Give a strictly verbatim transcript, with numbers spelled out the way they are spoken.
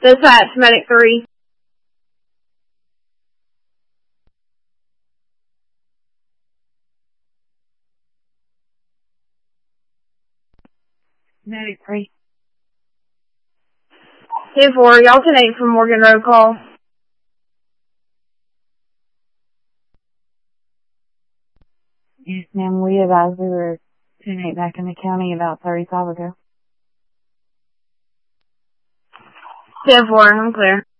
Dispatch, Medic three. Medic three. ten four, y'all can eight for Morgan Road call. Yes, ma'am, we advised we were ten eight back in the county about thirty-five ago. ten four, I'm clear.